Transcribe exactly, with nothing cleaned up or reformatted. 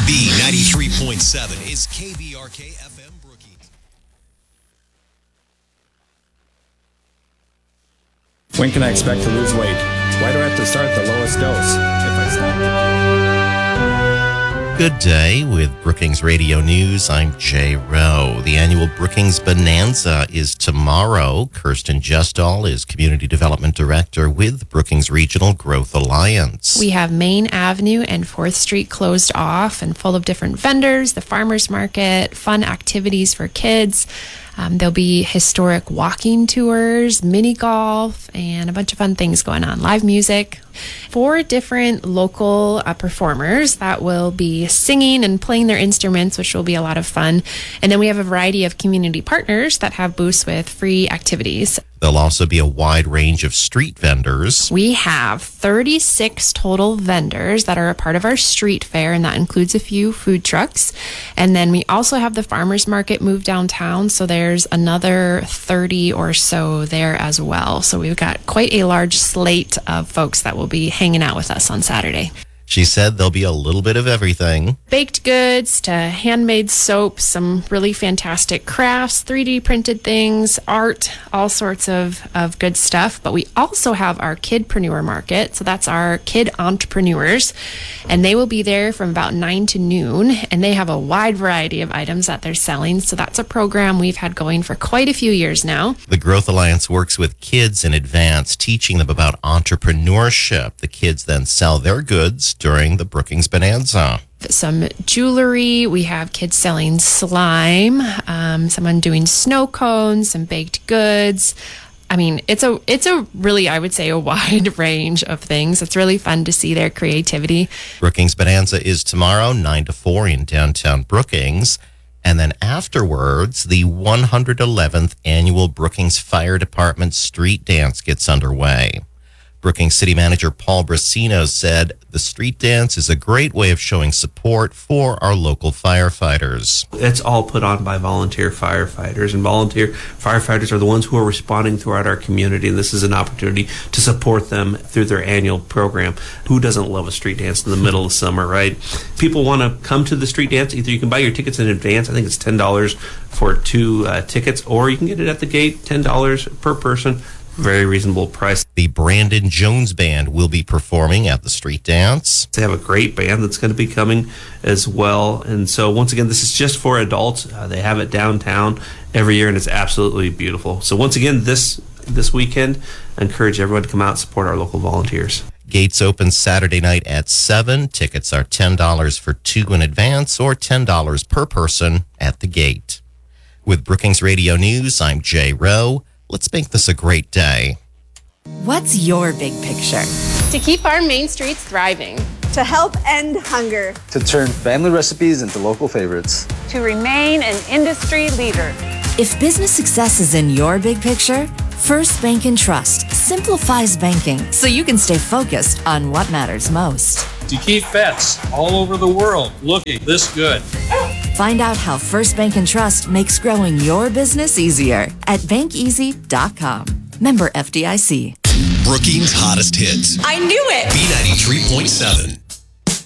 B ninety-three point seven is K B R K F M Brookings. When can I expect to lose weight? Why do I have to start the lowest dose? If I stop... Good day with Brookings Radio News. I'm Jay Rowe. The annual Brookings Bonanza is tomorrow. Kirsten Justall is Community Development Director with Brookings Regional Growth Alliance. We have Main Avenue and fourth Street closed off and full of different vendors, the farmers market, fun activities for kids. Um, there'll be historic walking tours, mini golf, and a bunch of fun things going on. Live music. Four different local uh, performers that will be singing and playing their instruments, which will be a lot of fun. And then we have a variety of community partners that have booths with free activities. There'll also be a wide range of street vendors. We have thirty-six total vendors that are a part of our street fair, and that includes a few food trucks. And then we also have the farmers market move downtown, so there's another thirty or so there as well. So we've got quite a large slate of folks that will be hanging out with us on Saturday. She said there'll be a little bit of everything. Baked goods to handmade soaps, some really fantastic crafts, three D printed things, art, all sorts of, of good stuff. But we also have our Kidpreneur Market. So that's our kid entrepreneurs. And they will be there from about nine to noon. And they have a wide variety of items that they're selling. So that's a program we've had going for quite a few years now. The Growth Alliance works with kids in advance, teaching them about entrepreneurship. The kids then sell their goods during the Brookings Bonanza. Some jewelry. We have kids selling slime, um, someone doing snow cones, some baked goods. I mean, it's a it's a really, I would say, a wide range of things. It's really fun to see their creativity. Brookings Bonanza is tomorrow, nine to four in downtown Brookings. And then afterwards, the one hundred eleventh Annual Brookings Fire Department Street Dance gets underway. Brookings City Manager Paul Brasino said the street dance is a great way of showing support for our local firefighters. It's all put on by volunteer firefighters, and volunteer firefighters are the ones who are responding throughout our community, and this is an opportunity to support them through their annual program. Who doesn't love a street dance in the middle of summer, right? People want to come to the street dance. Either you can buy your tickets in advance. I think it's ten dollars for two uh, tickets, or you can get it at the gate, ten dollars per person. Very reasonable price. The Brandon Jones Band will be performing at the street dance. They have a great band that's going to be coming as well. And so once again, this is just for adults. Uh, they have it downtown every year, and it's absolutely beautiful. So once again, this this weekend, I encourage everyone to come out and support our local volunteers. Gates open Saturday night at seven. Tickets are ten dollars for two in advance or ten dollars per person at the gate. With Brookings Radio News, I'm Jay Rowe. Let's make this a great day. What's your big picture? To keep our main streets thriving. To help end hunger. To turn family recipes into local favorites. To remain an industry leader. If business success is in your big picture, First Bank and Trust simplifies banking so you can stay focused on what matters most. To keep pets all over the world looking this good. Find out how First Bank and Trust makes growing your business easier at bank easy dot com. Member F D I C. Brookings' hottest hits. I knew it! B ninety-three point seven.